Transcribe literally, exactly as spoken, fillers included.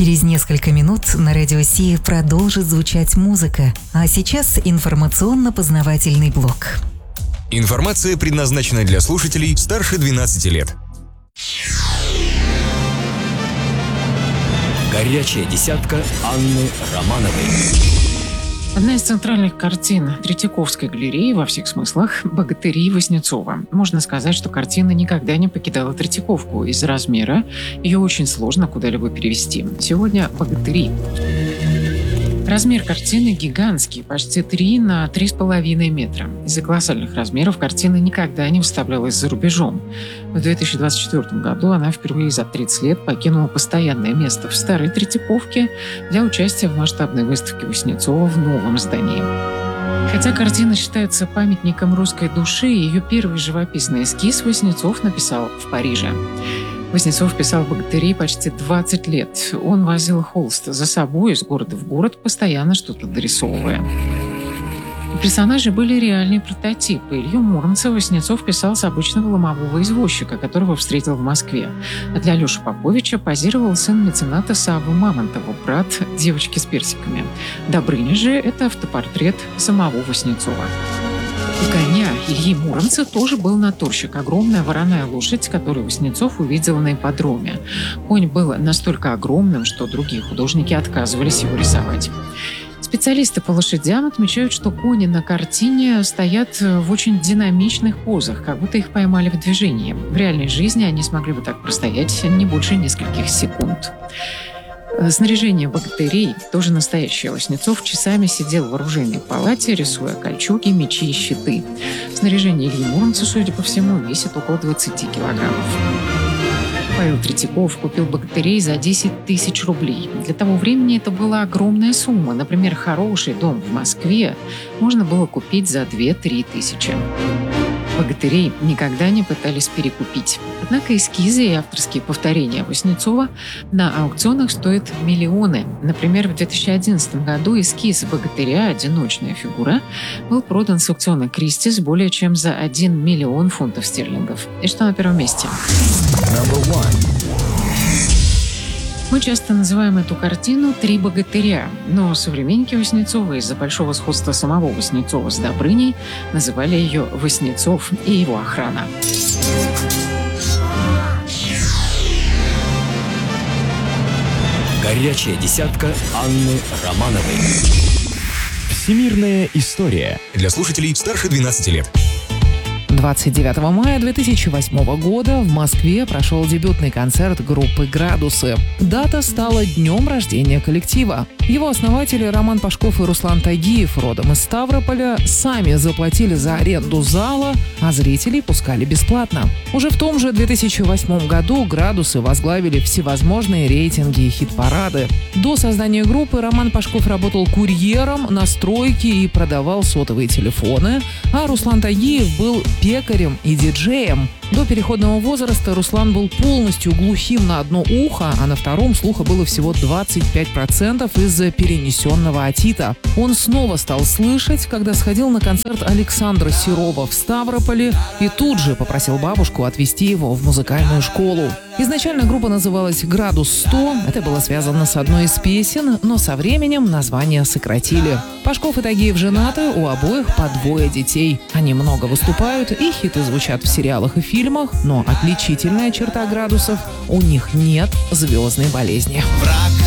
Через несколько минут на Радио Си продолжит звучать музыка, а сейчас информационно-познавательный блок. Информация предназначена для слушателей старше двенадцати лет. Горячая десятка Анны Романовой. Одна из центральных картин Третьяковской галереи во всех смыслах «Богатыри» Васнецова. Можно сказать, что картина никогда не покидала Третьяковку. Из-за размера ее очень сложно куда-либо перевести. Сегодня «Богатыри». Размер картины гигантский, почти три на три с половиной метра. Из-за колоссальных размеров картина никогда не выставлялась за рубежом. В две тысячи двадцать четвёртом году она впервые за тридцать лет покинула постоянное место в Старой Третьяковке для участия в масштабной выставке Васнецова в новом здании. Хотя картина считается памятником русской души, ее первый живописный эскиз Васнецов написал в Париже. Васнецов писал «Богатыри» почти двадцать лет. Он возил холст за собой из города в город, постоянно что-то дорисовывая. Персонажи были реальные прототипы. Илью Муромца Васнецов писал с обычного ломового извозчика, которого встретил в Москве. А для Леши Поповича позировал сын мецената Саввы Мамонтова, брат девочки с персиками. Добрыня же – это автопортрет самого Васнецова. У коня Ильи Муромца тоже был натурщик, огромная вороная лошадь, которую Васнецов увидел на ипподроме. Конь был настолько огромным, что другие художники отказывались его рисовать. Специалисты по лошадям отмечают, что кони на картине стоят в очень динамичных позах, как будто их поймали в движении. В реальной жизни они смогли бы так простоять не больше нескольких секунд. Снаряжение богатырей, тоже настоящее. Васнецов часами сидел в оружейной палате, рисуя кольчуги, мечи и щиты. Снаряжение Ильи Муромца, судя по всему, весит около двадцати килограммов. Павел Третьяков купил богатырей за десять тысяч рублей. Для того времени это была огромная сумма. Например, хороший дом в Москве можно было купить за две-три тысячи. Богатырей никогда не пытались перекупить. Однако эскизы и авторские повторения Васнецова на аукционах стоят миллионы. Например, в две тысячи одиннадцатом году эскиз богатыря «Одиночная фигура» был продан с аукциона Кристис более чем за один миллион фунтов стерлингов. И что на первом месте? Мы часто называем эту картину «Три богатыря», но современники Васнецова из-за большого сходства самого Васнецова с Добрыней называли ее «Васнецов и его охрана». Горячая десятка Анны Романовой. Всемирная история для слушателей старше двенадцати лет. двадцать девятого мая две тысячи восьмого года в Москве прошел дебютный концерт группы «Градусы». Дата стала днем рождения коллектива. Его основатели Роман Пашков и Руслан Тагиев, родом из Ставрополя, сами заплатили за аренду зала, а зрителей пускали бесплатно. Уже в том же две тысячи восьмом году «Градусы» возглавили всевозможные рейтинги и хит-парады. До создания группы Роман Пашков работал курьером на стройке и продавал сотовые телефоны, а Руслан Тагиев был пекарем и диджеем. До переходного возраста Руслан был полностью глухим на одно ухо, а на втором слуха было всего двадцать пять процентов из-за перенесенного отита. Он снова стал слышать, когда сходил на концерт Александра Серова в Ставрополе и тут же попросил бабушку отвезти его в музыкальную школу. Изначально группа называлась «Градус сто». Это было связано с одной из песен, но со временем название сократили. Пашков и Тагиев женаты, у обоих по двое детей. Они много выступают, и хиты звучат в сериалах и фильмах, но отличительная черта «Градусов» — у них нет звездной болезни.